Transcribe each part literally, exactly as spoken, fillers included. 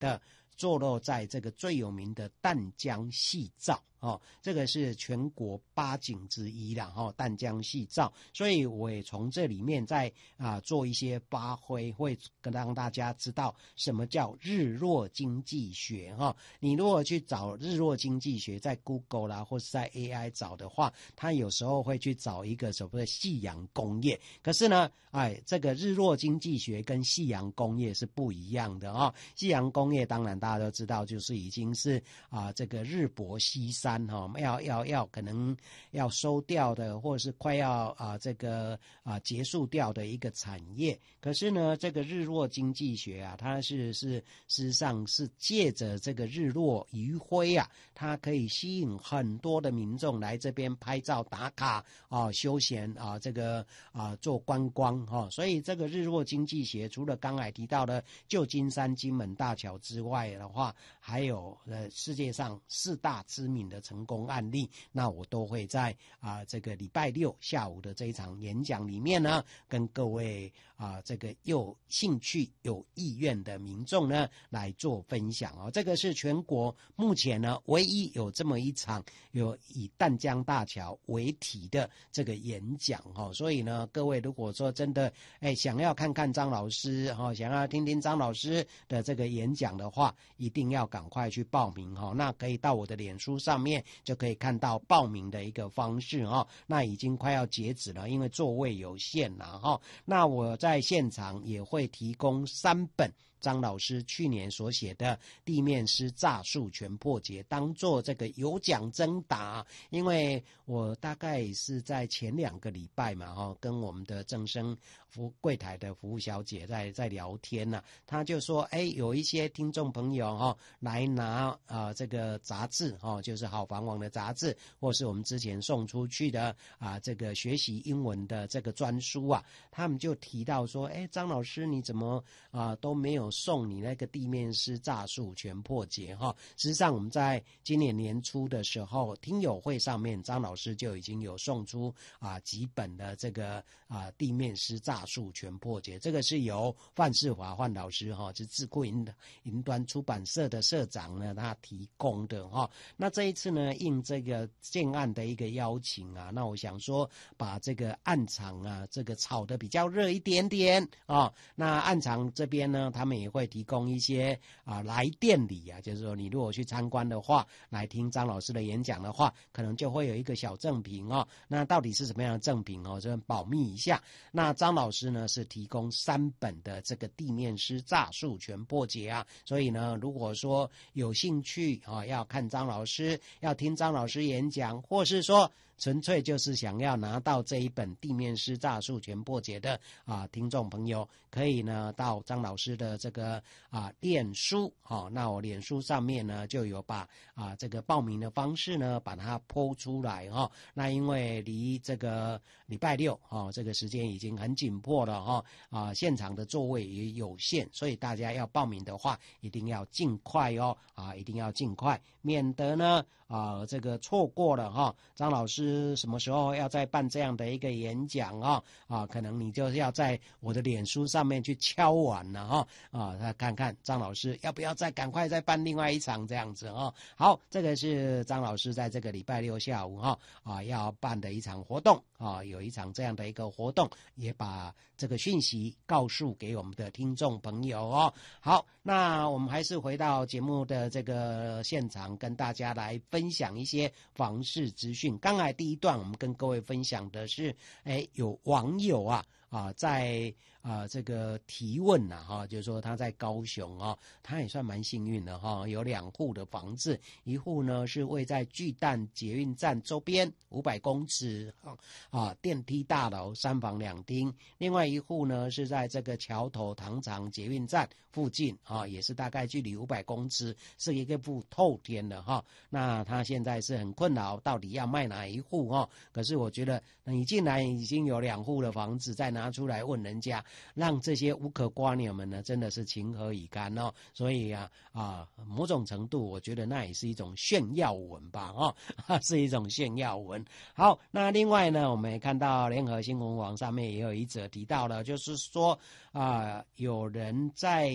的坐落在这个最有名的淡江细照哦，这个是全国八景之一啦哈、哦，淡江细照，所以我也从这里面再啊做一些发挥，会跟让大家知道什么叫日落经济学哈、哦。你如果去找日落经济学，在 Google 啦或是在 A I 找的话，它有时候会去找一个所谓的夕阳工业，可是呢，哎，这个日落经济学跟夕阳工业是不一样的哈、哦。夕阳工业当然大家都知道，就是已经是啊这个日薄西山。哈，要要要可能要收掉的，或者是快要啊这个啊结束掉的一个产业。可是呢，这个日落经济学啊，它是是事实上是借着这个日落余晖啊，它可以吸引很多的民众来这边拍照打卡啊，休闲啊，这个啊做观光哈、哦。所以这个日落经济学除了刚才提到的旧金山金门大桥之外的话，还有呃世界上四大知名的成功案例，那我都会在啊、呃、这个礼拜六下午的这一场演讲里面呢，跟各位啊、呃、这个有兴趣有意愿的民众呢来做分享哦。这个是全国目前呢唯一有这么一场有以淡江大桥为题的这个演讲哦。所以呢，各位如果说真的哎想要看看张老师哈、哦，想要听听张老师的这个演讲的话，一定要赶快去报名哈、哦。那可以到我的脸书上面就可以看到报名的一个方式哈、哦，那已经快要截止了，因为座位有限了哈、哦。那我在现场也会提供三本张老师去年所写的地面师诈术全破解，当做这个有奖征答。因为我大概是在前两个礼拜嘛哈、哦，跟我们的正生服柜台的服务小姐在在聊天呢、啊，她就说，哎，有一些听众朋友哈、哦、来拿啊、呃、这个杂志哈、哦，就是好房网的杂志，或是我们之前送出去的啊这个学习英文的这个专书啊，他们就提到说，哎，张老师你怎么啊都没有送你那个地面师诈术全破解哈？实际上我们在今年年初的时候，听友会上面张老师就已经有送出啊几本的这个啊地面师诈术全破解，这个是由范世华范老师哈，是智库云云端出版社的社长呢他提供的哈。那这一次呢，应这个建案的一个邀请啊，那我想说把这个案场啊这个炒得比较热一点点啊。那案场这边呢，他们也会提供一些啊来店礼啊，就是说你如果去参观的话，来听张老师的演讲的话，可能就会有一个小赠品哦。那到底是什么样的赠品哦？就保密一下。那张老师呢是提供三本的这个地面师诈术全破解啊，所以呢，如果说有兴趣啊，要看张老师，要听张老师演讲，或是说纯粹就是想要拿到这一本地面师诈术全破解的啊，听众朋友可以呢到张老师的这个啊脸书哈、哦，那我脸书上面呢就有把啊这个报名的方式呢把它po出来哈、哦。那因为离这个礼拜六哈、哦、这个时间已经很紧迫了哈、哦、啊，现场的座位也有限，所以大家要报名的话一定要尽快哦啊，一定要尽快，免得呢啊这个错过了哈、哦、张老师什么时候要再办这样的一个演讲啊？啊，可能你就要在我的脸书上面去敲碗了哈啊，他看看张老师要不要再赶快再办另外一场这样子啊。好，这个是张老师在这个礼拜六下午哈 啊, 啊要办的一场活动啊，有一场这样的一个活动，也把这个讯息告诉给我们的听众朋友哦。好，那我们还是回到节目的这个现场，跟大家来分享一些房市资讯。刚才第一段我们跟各位分享的是，哎，有网友啊啊在啊这个提问呐、啊、哈，就是说他在高雄啊，他也算蛮幸运的哈，有两户的房子，一户呢是位在巨蛋捷运站周边五百公尺啊电梯大楼三房两厅，另外一户呢是在这个桥头糖厂捷运站附近啊，也是大概距离五百公尺，是一个部透天的哈。那他现在是很困扰，到底要卖哪一户哈？可是我觉得你既然已经有两户的房子，再拿出来问人家，让这些无可瓜牛们呢，真的是情何以堪哦。所以啊啊，某种程度我觉得那也是一种炫耀文吧哈、哦，是一种炫耀文。好，那另外呢，我们也看到联合新闻网上面也有一则提到了，就是说啊、呃，有人在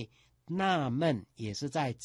纳闷，也是在